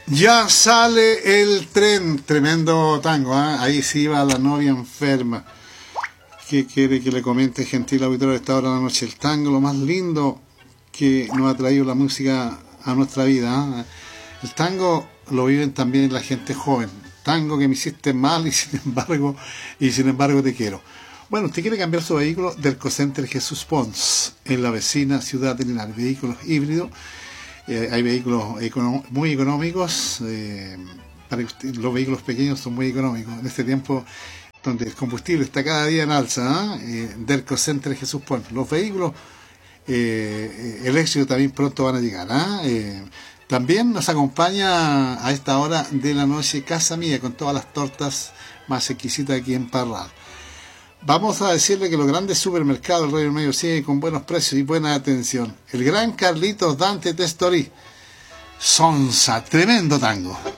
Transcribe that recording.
Ya sale el tren, tremendo tango, ¿eh? Ahí sí va la novia enferma. ¿Qué quiere que le comente, gentil auditor, a esta hora de la noche? El tango, lo más lindo que nos ha traído la música a nuestra vida, ¿eh? El tango lo viven también la gente joven. Tango que me hiciste mal y sin embargo te quiero. Bueno, usted quiere cambiar su vehículo del Cocenter Jesús Pons, en la vecina ciudad de Linares. Vehículos híbridos. Hay vehículos muy económicos, los vehículos pequeños son muy económicos. En este tiempo donde el combustible está cada día en alza, Derco Center Jesús Pons. Los vehículos eléctricos también pronto van a llegar. También nos acompaña a esta hora de la noche Casa Mía, con todas las tortas más exquisitas aquí en Parral. Vamos a decirle que los grandes supermercados del Reino Medio siguen con buenos precios y buena atención. El gran Carlitos Dante Testori. Sonsa, tremendo tango.